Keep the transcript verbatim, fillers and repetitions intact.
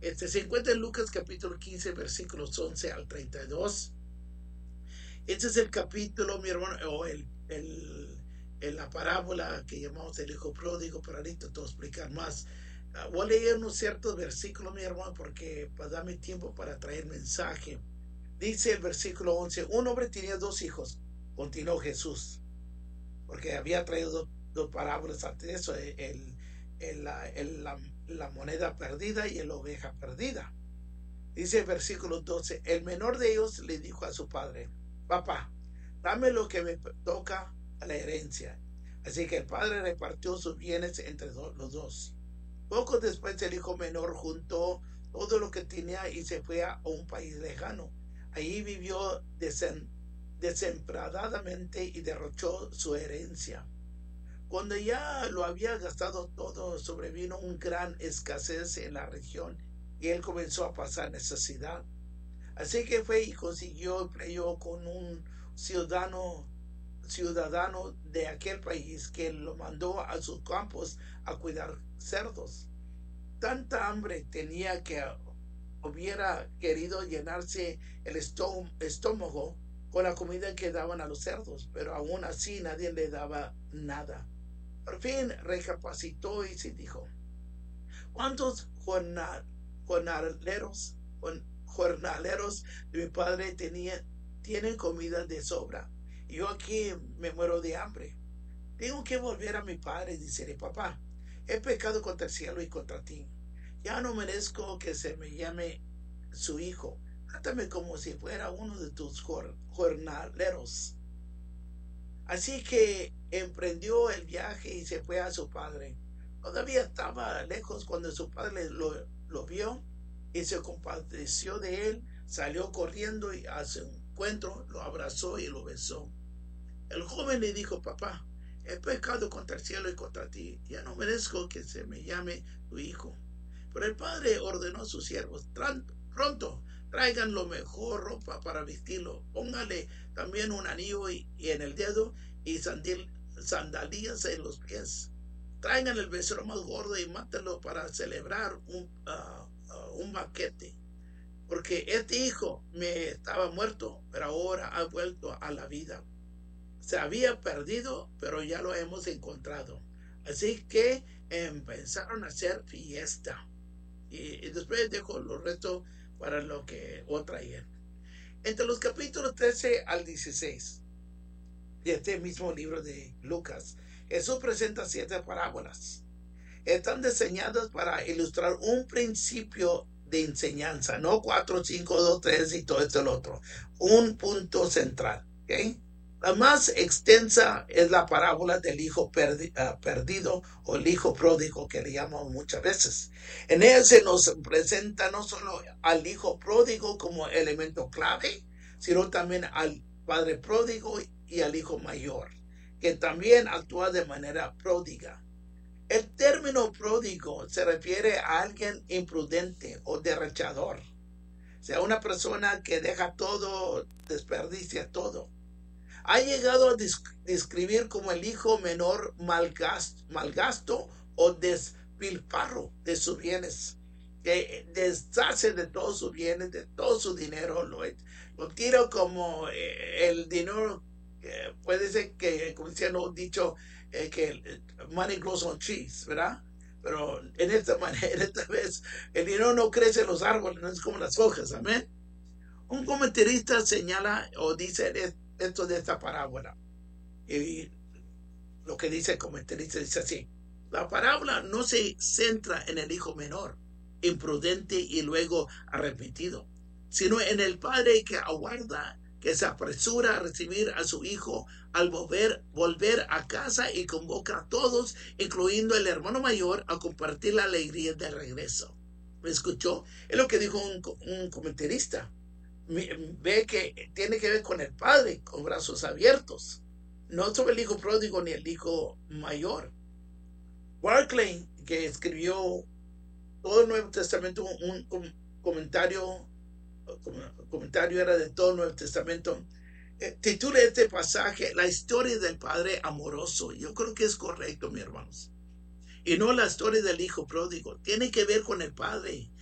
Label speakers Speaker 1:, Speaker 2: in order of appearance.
Speaker 1: Este se encuentra en Lucas capítulo quince, versículos once al treinta y dos. Este es el capítulo, mi hermano, o el, el, el la parábola que llamamos el hijo pródigo, pero ahorita te voy a explicar más. Uh, voy a leer unos ciertos versículos, mi hermano, porque para darme tiempo para traer mensaje. Dice el versículo once, un hombre tenía dos hijos, continuó Jesús, porque había traído dos, dos parábolas antes de eso, el, el, la, el, la, la moneda perdida y la oveja perdida. Dice el versículo doce, el menor de ellos le dijo a su padre, papá, dame lo que me toca a la herencia. Así que el padre repartió sus bienes entre do, los dos. Poco después el hijo menor juntó todo lo que tenía y se fue a un país lejano. Allí vivió desen, desempradadamente y derrochó su herencia. Cuando ya lo había gastado todo, sobrevino una gran escasez en la región y él comenzó a pasar necesidad. Así que fue y consiguió empleo con un ciudadano, ciudadano de aquel país que lo mandó a sus campos a cuidar cerdos. Tanta hambre tenía que hubiera querido llenarse el estómago con la comida que daban a los cerdos, pero aún así nadie le daba nada. Por fin recapacitó y se dijo, ¿cuántos jornaleros, jornaleros de mi padre tenía, tienen comida de sobra? Y yo aquí me muero de hambre. Tengo que volver a mi padre y decirle, papá, he pecado contra el cielo y contra ti. Ya no merezco que se me llame su hijo. Trátame como si fuera uno de tus jornaleros. Así que emprendió el viaje y se fue a su padre. Todavía estaba lejos cuando su padre lo, lo vio y se compadeció de él. Salió corriendo y a su encuentro lo abrazó y lo besó. El joven le dijo, papá, he pecado contra el cielo y contra ti. Ya no merezco que se me llame tu hijo. Pero el padre ordenó a sus siervos, pronto, traigan lo mejor ropa para vestirlo, póngale también un anillo y, y en el dedo y sandil, sandalias en los pies. Traigan el becerro más gordo y mátenlo para celebrar un, uh, uh, un banquete. Porque este hijo me estaba muerto, pero ahora ha vuelto a la vida. Se había perdido, pero ya lo hemos encontrado. Así que empezaron a hacer fiesta. Y, y después dejo los restos para lo que otra ayer. Entre los capítulos trece al dieciséis de este mismo libro de Lucas, Jesús presenta siete parábolas. Están diseñadas para ilustrar un principio de enseñanza, no cuatro, cinco, dos, tres y todo esto el otro. Un punto central, ¿ok? La más extensa es la parábola del hijo perdi, uh, perdido o el hijo pródigo que le llamamos muchas veces. En ella se nos presenta no solo al hijo pródigo como elemento clave, sino también al padre pródigo y al hijo mayor, que también actúa de manera pródiga. El término pródigo se refiere a alguien imprudente o derrochador, o sea, una persona que deja todo, desperdicia todo. Ha llegado a describir como el hijo menor malgasto, malgasto o despilfarro de sus bienes, que deshace de todos sus bienes, de todo su dinero, lo, lo tira como eh, el dinero, eh, puede ser que, como decía un dicho, eh, que money grows on trees, ¿verdad? Pero en esta manera, esta vez, el dinero no crece en los árboles, no es como las hojas, amén. Un comentarista señala o dice esto de esta parábola. Y lo que dice el comentarista dice así: la parábola no se centra en el hijo menor, imprudente y luego arrepentido, sino en el padre que aguarda, que se apresura a recibir a su hijo al volver, volver a casa y convoca a todos, incluyendo el hermano mayor, a compartir la alegría del regreso. ¿Me escuchó? Es lo que dijo un, un comentarista. Ve que tiene que ver con el padre, con brazos abiertos, no sobre el hijo pródigo ni el hijo mayor. Barclay, que escribió todo el Nuevo Testamento, un, un comentario, comentario era de todo el Nuevo Testamento, eh, titula este pasaje La historia del padre amoroso. Yo creo que es correcto, mis hermanos, y no la historia del hijo pródigo. Tiene que ver con el padre,